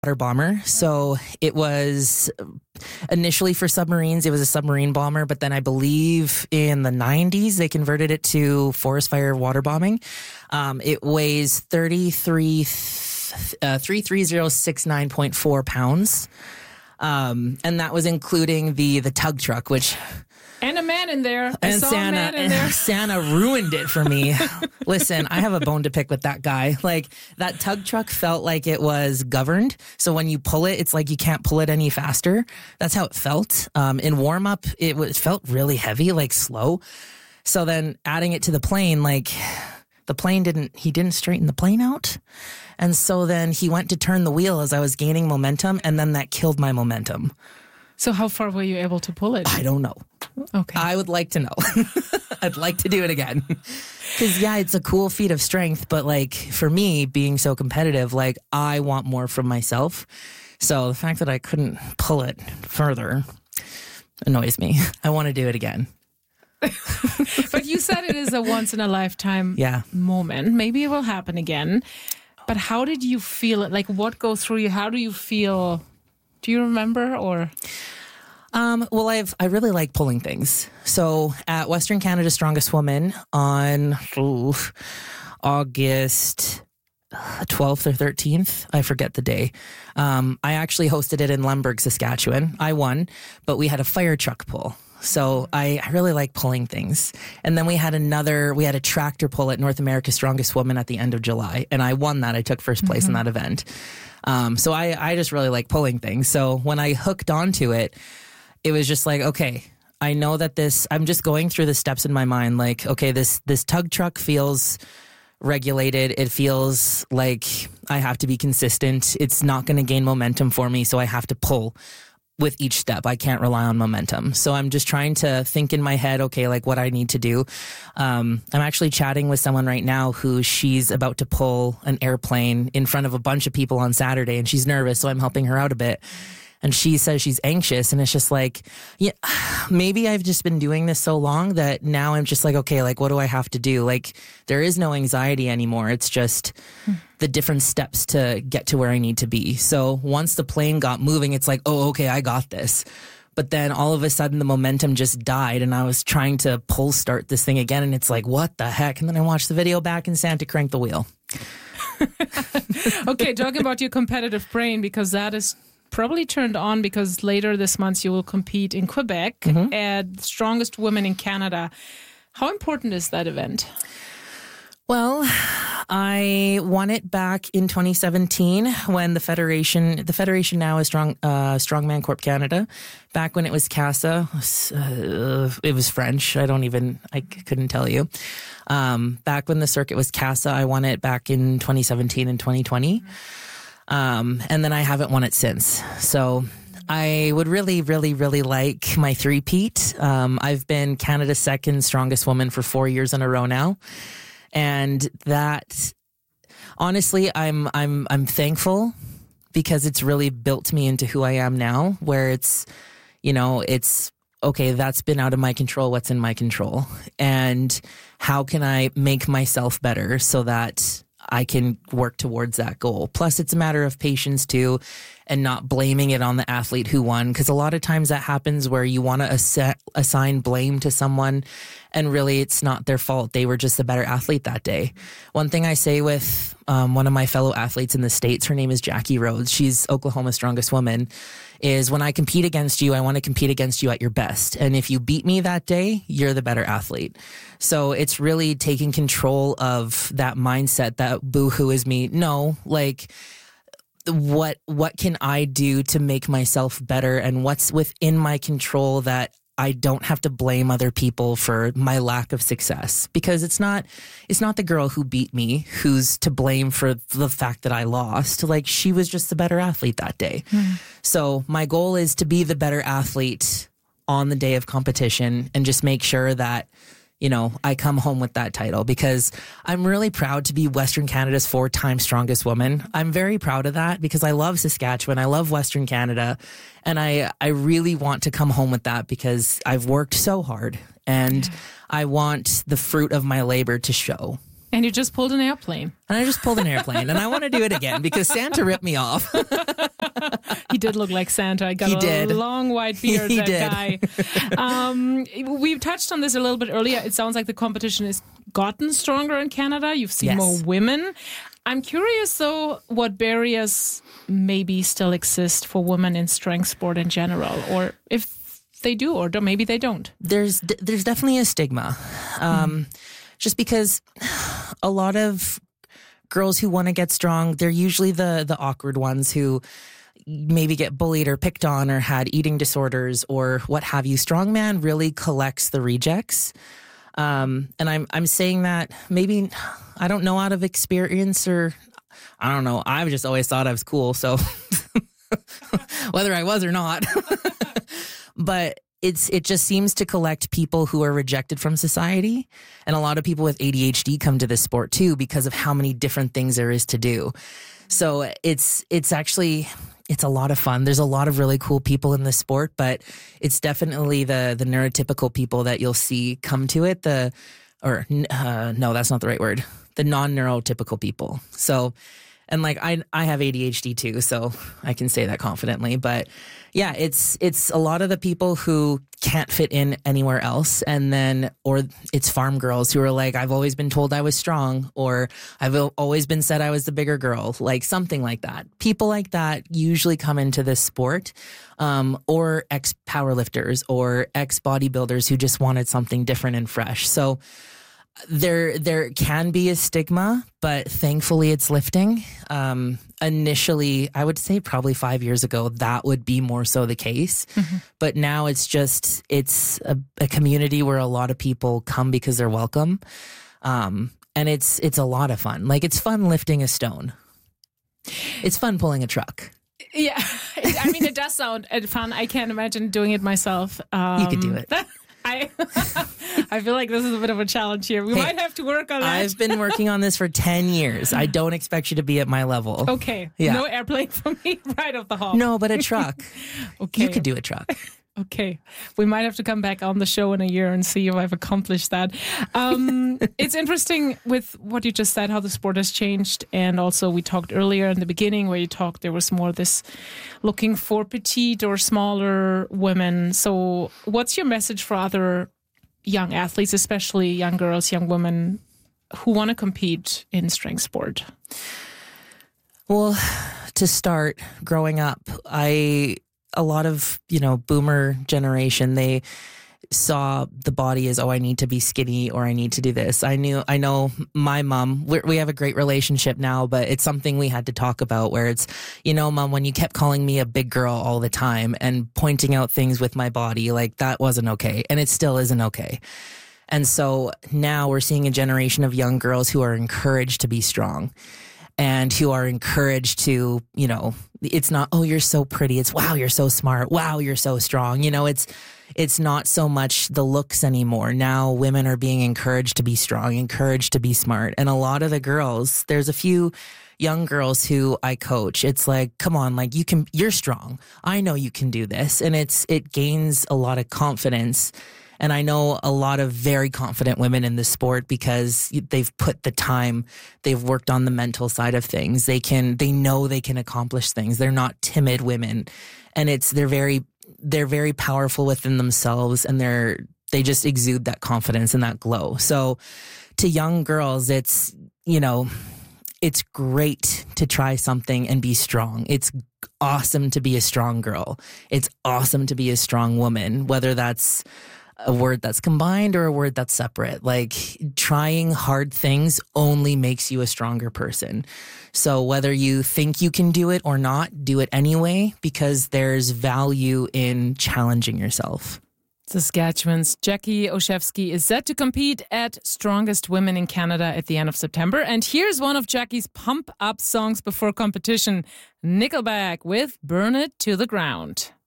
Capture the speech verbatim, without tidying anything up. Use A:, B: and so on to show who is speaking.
A: water bomber. So it was initially for submarines, it was a submarine bomber, but then I believe in the nineties, they converted it to forest fire water bombing. Um, it weighs thirty-three, uh, three three zero six nine point four pounds. Um, and that was including the, the tug truck, which...
B: And a man in there. I
A: and
B: saw
A: Santa,
B: a man in there.
A: Santa ruined it for me. Listen, I have a bone to pick with that guy. Like, that tug truck felt like it was governed. So when you pull it, it's like you can't pull it any faster. That's how it felt. Um, in warm up, it was, felt really heavy, like slow. So then adding it to the plane, like the plane didn't, he didn't straighten the plane out. And so then he went to turn the wheel as I was gaining momentum. And then that killed my momentum.
B: So how far were you able to pull it?
A: I don't know.
B: Okay.
A: I would like to know. I'd like to do it again. Because, yeah, it's a cool feat of strength. But, like, for me, being so competitive, like, I want more from myself. So the fact that I couldn't pull it further annoys me. I want to do it again.
B: But you said it is a once-in-a-lifetime
A: yeah.
B: moment. Maybe it will happen again. But how did you feel it? Like, what goes through you? How do you feel? Do you remember or...
A: Um, well, I've, I really like pulling things. So at Western Canada's Strongest Woman on ooh, August twelfth or thirteenth, I forget the day. Um, I actually hosted it in Lemberg, Saskatchewan. I won, but we had a fire truck pull. So I, I really like pulling things. And then we had another, we had a tractor pull at North America's Strongest Woman at the end of July. And I won that. I took first place mm-hmm. in that event. Um, so I, I just really like pulling things. So when I hooked onto it, it was just like, okay, I know that this, I'm just going through the steps in my mind. Like, okay, this, this tug truck feels regulated. It feels like I have to be consistent. It's not going to gain momentum for me. So I have to pull with each step. I can't rely on momentum. So I'm just trying to think in my head, okay, like what I need to do. Um, I'm actually chatting with someone right now who she's about to pull an airplane in front of a bunch of people on Saturday and she's nervous. So I'm helping her out a bit. And she says she's anxious. And it's just like, yeah, maybe I've just been doing this so long that now I'm just like, okay, like, what do I have to do? Like, there is no anxiety anymore. It's just the different steps to get to where I need to be. So once the plane got moving, it's like, oh, okay, I got this. But then all of a sudden the momentum just died and I was trying to pull start this thing again. And it's like, what the heck? And then I watched the video back and Santa cranked the wheel.
B: Okay, talking about your competitive brain, because that is probably turned on because later this month you will compete in Quebec mm-hmm. at Strongest Women in Canada. How important is that event?
A: Well, I won it back in twenty seventeen when the Federation, the Federation now is Strong uh, Strongman Corp Canada. Back when it was CASA, uh, it was French. I don't even, I couldn't tell you. Um, back when the circuit was CASA, I won it back in twenty seventeen and twenty twenty. Mm-hmm. Um, and then I haven't won it since. So I would really, really, really like my three-peat. Um, I've been Canada's second strongest woman for four years in a row now. And that, honestly, I'm, I'm, I'm thankful because it's really built me into who I am now, where it's, you know, it's, okay, that's been out of my control. What's in my control? And how can I make myself better so that I can work towards that goal? Plus, it's a matter of patience too, and not blaming it on the athlete who won. Because a lot of times that happens where you want to ass- assign blame to someone and really it's not their fault. They were just a better athlete that day. One thing I say with um, one of my fellow athletes in the States, her name is Jackie Rhodes. She's Oklahoma's Strongest Woman, is when I compete against you, I want to compete against you at your best. And if you beat me that day, you're the better athlete. So it's really taking control of that mindset that boo-hoo is me. No, like, what what can I do to make myself better, and what's within my control that I don't have to blame other people for my lack of success, because it's not it's not the girl who beat me who's to blame for the fact that I lost. Like, she was just the better athlete that day. Mm. So my goal is to be the better athlete on the day of competition and just make sure that, you know, I come home with that title, because I'm really proud to be Western Canada's four-time strongest woman. I'm very proud of that because I love Saskatchewan. I love Western Canada. And I, I really want to come home with that because I've worked so hard and yeah. I want the fruit of my labor to show.
B: And you just pulled an airplane.
A: And I just pulled an airplane. And I want to do it again because Santa ripped me off.
B: He did look like Santa. I got
A: he
B: a
A: did.
B: long white beard,
A: he
B: that
A: did.
B: guy. Um, we've touched on this a little bit earlier. It sounds like the competition has gotten stronger in Canada. You've seen
A: Yes.
B: more women. I'm curious, though, what barriers maybe still exist for women in strength sport in general, or if they do, or do, maybe they don't.
A: There's there's definitely a stigma. Um, mm. Just because a lot of girls who want to get strong, they're usually the the awkward ones who maybe get bullied or picked on or had eating disorders or what have you. Strongman really collects the rejects. Um, and I'm I'm saying that maybe, I don't know, out of experience, or I don't know. I've just always thought I was cool. So whether I was or not, but it's it just seems to collect people who are rejected from society. And a lot of people with A D H D come to this sport too because of how many different things there is to do. So it's it's actually it's a lot of fun. There's a lot of really cool people in this sport, but it's definitely the the neurotypical people that you'll see come to it. The or uh, no, that's not the right word. The non-neurotypical people. So, and like I I have A D H D too, so I can say that confidently. But yeah, it's it's a lot of the people who can't fit in anywhere else, and then or it's farm girls who are like, I've always been told I was strong, or I've always been said I was the bigger girl, like something like that. People like that usually come into this sport, um, or ex powerlifters or ex bodybuilders who just wanted something different and fresh. So There, there can be a stigma, but thankfully it's lifting. Um, initially, I would say probably five years ago, that would be more so the case. Mm-hmm. But now it's just, it's a, a community where a lot of people come because they're welcome. Um, and it's, it's a lot of fun. Like, it's fun lifting a stone. It's fun pulling a truck.
B: Yeah. I mean, it does sound fun. I can't imagine doing it myself. Um,
A: you could do it.
B: I I feel like this is a bit of a challenge here. We hey, might have to work on that.
A: I've been working on this for ten years. I don't expect you to be at my level.
B: Okay. Yeah. No airplane for me right off the hop.
A: No, but a truck.
B: Okay.
A: You could do a truck.
B: Okay. We might have to come back on the show in a year and see if I've accomplished that. Um, it's interesting with what you just said, how the sport has changed. And also we talked earlier in the beginning where you talked there was more this looking for petite or smaller women. So what's your message for other young athletes, especially young girls, young women who want to compete in strength sport?
A: Well, to start, growing up, I... a lot of, you know, boomer generation, they saw the body as, oh, I need to be skinny or I need to do this. I knew, I know my mom, we're, we have a great relationship now, but it's something we had to talk about where it's, you know, Mom, when you kept calling me a big girl all the time and pointing out things with my body, like that wasn't okay. And it still isn't okay. And so now we're seeing a generation of young girls who are encouraged to be strong. And who are encouraged to, you know, it's not, oh, you're so pretty. It's, wow, you're so smart. Wow, you're so strong. You know, it's it's not so much the looks anymore. Now women are being encouraged to be strong, encouraged to be smart. And a lot of the girls, there's a few young girls who I coach. It's like, come on, like you can, you're strong. I know you can do this. And it's it gains a lot of confidence. And I know a lot of very confident women in the sport because they've put the time, they've worked on the mental side of things. They can, they know they can accomplish things. They're not timid women, and it's, they're very, they're very powerful within themselves, and they're, they just exude that confidence and that glow. So to young girls, it's, you know, it's great to try something and be strong. It's awesome to be a strong girl. It's awesome to be a strong woman, whether that's a word that's combined or a word that's separate. Like, trying hard things only makes you a stronger person. So whether you think you can do it or not, do it anyway, because there's value in challenging yourself.
B: Saskatchewan's Jackie Olszewski is set to compete at Strongest Women in Canada at the end of September. And here's one of Jackie's pump-up songs before competition, Nickelback with Burn It to the Ground.